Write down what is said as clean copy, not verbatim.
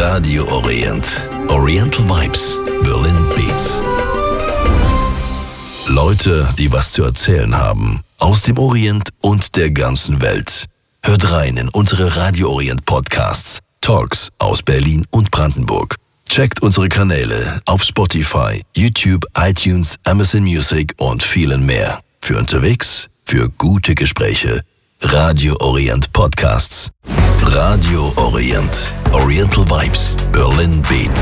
Radio Orient. Oriental Vibes, Berlin Beats. Leute, die was zu erzählen haben. Aus dem Orient und der ganzen Welt. Hört rein in unsere Radio Orient Podcasts. Talks aus Berlin und Brandenburg. Checkt unsere Kanäle auf Spotify, YouTube, iTunes, Amazon Music und vielen mehr. Für unterwegs, für gute Gespräche. Radio Orient Podcasts. Radio Orient. Oriental Vibes. Berlin Beats.